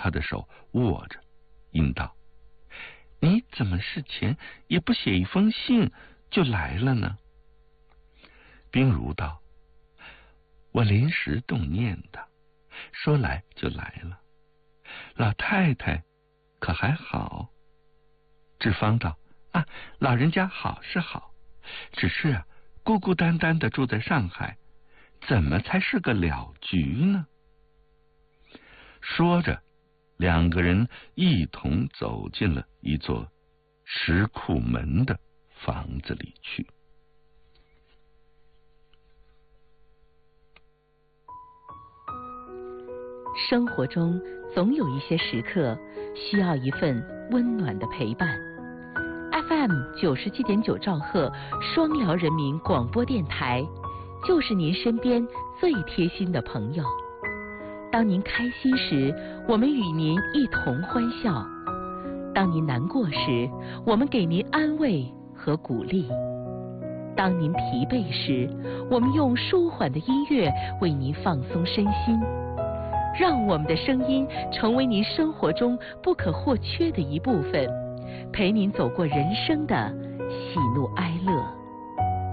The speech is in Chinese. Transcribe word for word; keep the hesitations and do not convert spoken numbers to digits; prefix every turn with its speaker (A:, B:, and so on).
A: 他的手握着，应道：“你怎么事前也不写一封信就来了呢？”冰如道：“我临时动念的，说来就来了。老太太可还好？”志芳道：“啊，老人家好是好，只是啊，孤孤单单的住在上海，怎么才是个了局呢？”说着，两个人一同走进了一座石库门的房子里去。
B: 生活中总有一些时刻需要一份温暖的陪伴。F M 九十七点九兆赫双辽人民广播电台，就是您身边最贴心的朋友。当您开心时，我们与您一同欢笑；当您难过时，我们给您安慰和鼓励；当您疲惫时，我们用舒缓的音乐为您放松身心。让我们的声音成为您生活中不可或缺的一部分，陪您走过人生的喜怒哀乐。